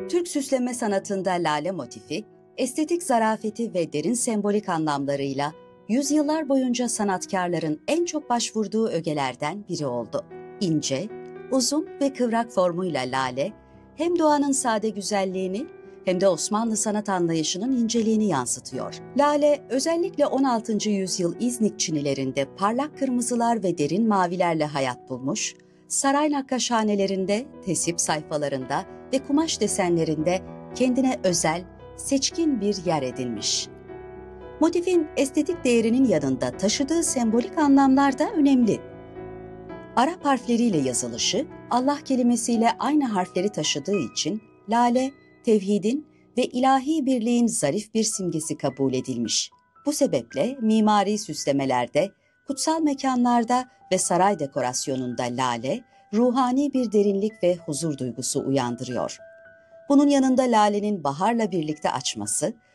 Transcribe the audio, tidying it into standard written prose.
Türk süsleme sanatında lale motifi, estetik zarafeti ve derin sembolik anlamlarıyla yüzyıllar boyunca sanatkarların en çok başvurduğu ögelerden biri oldu. İnce, uzun ve kıvrak formuyla lale, hem doğanın sade güzelliğini hem de Osmanlı sanat anlayışının inceliğini yansıtıyor. Lale, özellikle 16. yüzyıl İznik çinilerinde parlak kırmızılar ve derin mavilerle hayat bulmuş, saray nakkaşhanelerinde, tesip sayfalarında ve kumaş desenlerinde kendine özel, seçkin bir yer edinmiş. Motifin estetik değerinin yanında taşıdığı sembolik anlamlar da önemli. Arap harfleriyle yazılışı, Allah kelimesiyle aynı harfleri taşıdığı için lale, tevhidin ve ilahi birliğin zarif bir simgesi kabul edilmiş. Bu sebeple mimari süslemelerde, kutsal mekanlarda ve saray dekorasyonunda lale, ruhani bir derinlik ve huzur duygusu uyandırıyor. Bunun yanında lalenin baharla birlikte açması,